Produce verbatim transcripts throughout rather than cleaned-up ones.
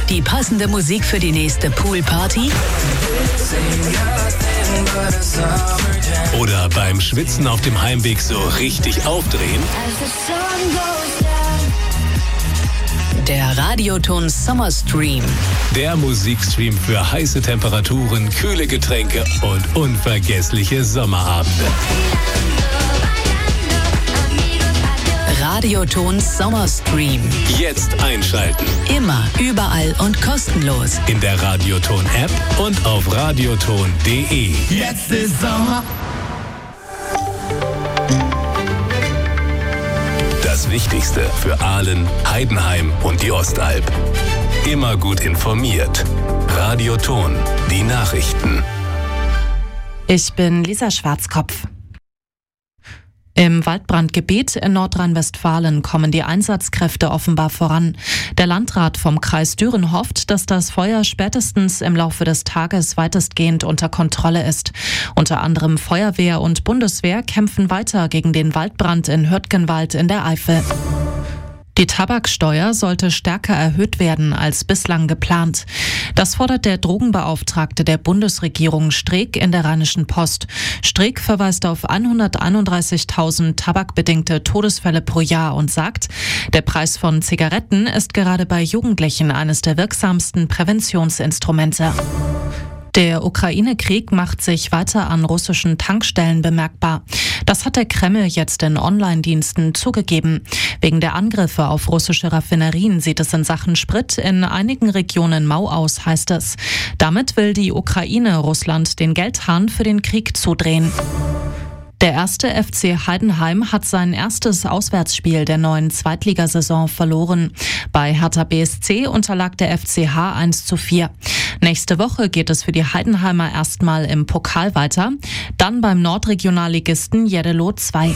Die passende Musik für die nächste Poolparty? Oder beim Schwitzen auf dem Heimweg so richtig aufdrehen? Der Radioton Summer Stream. Der Musikstream für heiße Temperaturen, kühle Getränke und unvergessliche Sommerabende. Radioton Summer Stream. Jetzt einschalten. Immer, überall und kostenlos. In der Radioton-App und auf radioton punkt de. Jetzt ist Sommer. Das Wichtigste für Aalen, Heidenheim und die Ostalb. Immer gut informiert. Radioton, die Nachrichten. Ich bin Lisa Schwarzkopf. Im Waldbrandgebiet in Nordrhein-Westfalen kommen die Einsatzkräfte offenbar voran. Der Landrat vom Kreis Düren hofft, dass das Feuer spätestens im Laufe des Tages weitestgehend unter Kontrolle ist. Unter anderem Feuerwehr und Bundeswehr kämpfen weiter gegen den Waldbrand in Hürtgenwald in der Eifel. Die Tabaksteuer sollte stärker erhöht werden als bislang geplant. Das fordert der Drogenbeauftragte der Bundesregierung Streeck in der Rheinischen Post. Streeck verweist auf hunderteinunddreißigtausend tabakbedingte Todesfälle pro Jahr und sagt, der Preis von Zigaretten ist gerade bei Jugendlichen eines der wirksamsten Präventionsinstrumente. Der Ukraine-Krieg macht sich weiter an russischen Tankstellen bemerkbar. Das hat der Kreml jetzt in Online-Diensten zugegeben. Wegen der Angriffe auf russische Raffinerien sieht es in Sachen Sprit in einigen Regionen mau aus, heißt es. Damit will die Ukraine Russland den Geldhahn für den Krieg zudrehen. Der erste F C Heidenheim hat sein erstes Auswärtsspiel der neuen Zweitligasaison verloren. Bei Hertha B S C unterlag der F C H eins zu vier. Nächste Woche geht es für die Heidenheimer erstmal im Pokal weiter, dann beim Nordregionalligisten Jeddelo zwei.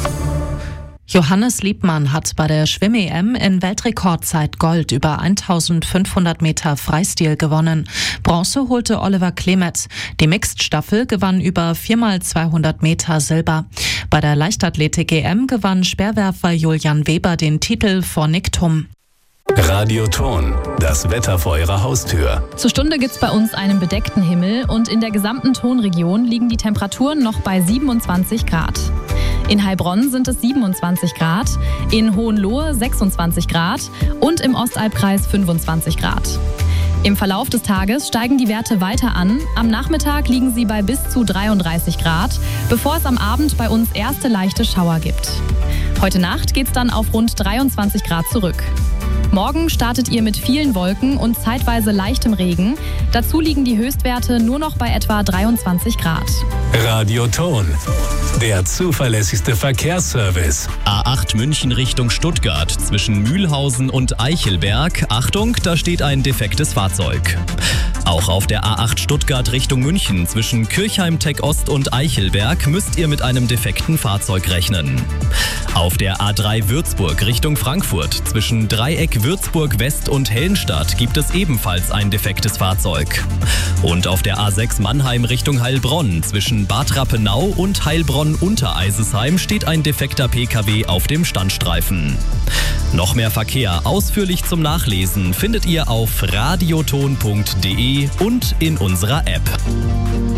Johannes Liebmann hat bei der Schwimm-E M in Weltrekordzeit Gold über eintausendfünfhundert Meter Freistil gewonnen. Bronze holte Oliver Klemet. Die Mixed-Staffel gewann über vier mal zweihundert Meter Silber. Bei der Leichtathletik-E M gewann Speerwerfer Julian Weber den Titel vor Nick Thum. Radioton, das Wetter vor Ihrer Haustür. Zur Stunde gibt's bei uns einen bedeckten Himmel und in der gesamten Tonregion liegen die Temperaturen noch bei siebenundzwanzig Grad. In Heilbronn sind es siebenundzwanzig Grad, in Hohenlohe sechsundzwanzig Grad und im Ostalbkreis fünfundzwanzig Grad. Im Verlauf des Tages steigen die Werte weiter an. Am Nachmittag liegen sie bei bis zu dreiunddreißig Grad, bevor es am Abend bei uns erste leichte Schauer gibt. Heute Nacht geht's dann auf rund dreiundzwanzig Grad zurück. Morgen startet ihr mit vielen Wolken und zeitweise leichtem Regen. Dazu liegen die Höchstwerte nur noch bei etwa dreiundzwanzig Grad. Radioton, der zuverlässigste Verkehrsservice. A acht München Richtung Stuttgart zwischen Mühlhausen und Eichelberg. Achtung, da steht ein defektes Fahrzeug. Auch auf der A acht Stuttgart Richtung München zwischen Kirchheim-Tech Ost und Eichelberg müsst ihr mit einem defekten Fahrzeug rechnen. Auf der A drei Würzburg Richtung Frankfurt zwischen Dreieck Würzburg West und Hellenstadt gibt es ebenfalls ein defektes Fahrzeug. Und auf der A sechs Mannheim Richtung Heilbronn zwischen Bad Rappenau und Heilbronn-Untereisesheim steht ein defekter P K W auf dem Standstreifen. Noch mehr Verkehr ausführlich zum Nachlesen findet ihr auf radioton punkt de und in unserer App.